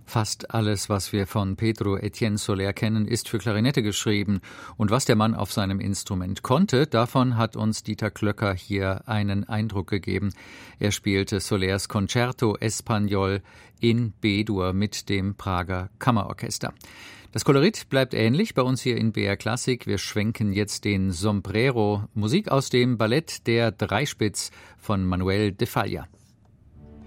Fast alles, was wir von Pedro Etienne Soler kennen, ist für Klarinette geschrieben. Und was der Mann auf seinem Instrument konnte, davon hat uns Dieter Klöcker hier einen Eindruck gegeben. Er spielte Solers Concerto Espagnol in B-Dur mit dem Prager Kammerorchester. Das Kolorit bleibt ähnlich bei uns hier in BR Klassik. Wir schwenken jetzt den Sombrero, Musik aus dem Ballett Der Dreispitz von Manuel de Falla.